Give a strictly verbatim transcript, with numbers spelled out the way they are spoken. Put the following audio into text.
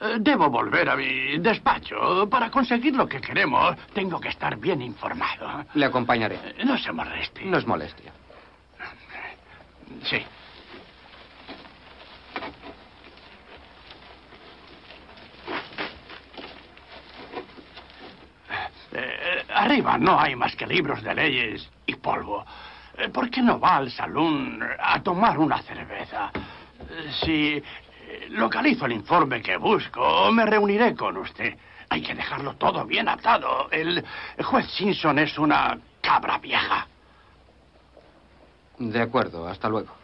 Debo volver a mi despacho. Para conseguir lo que queremos, tengo que estar bien informado. Le acompañaré. No se moleste. No es molestia. Sí. Eh, arriba no hay más que libros de leyes y polvo. Eh, ¿Por qué no va al salón a tomar una cerveza? Eh, si eh, localizo el informe que busco, me reuniré con usted. Hay que dejarlo todo bien atado. El juez Simpson es una cabra vieja. De acuerdo, hasta luego.